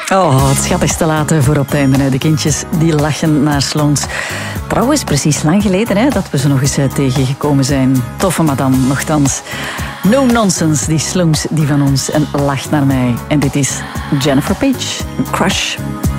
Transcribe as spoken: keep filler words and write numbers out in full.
Oh, het schattigste laten voor op het einde. Hè. De kindjes die lachen naar Sloons. Trouwens, precies lang geleden hè, dat we ze nog eens tegengekomen zijn. Toffe madame, nochtans. No nonsense, die Sloons die van ons. En lacht naar mij. En dit is Jennifer Page, Crush.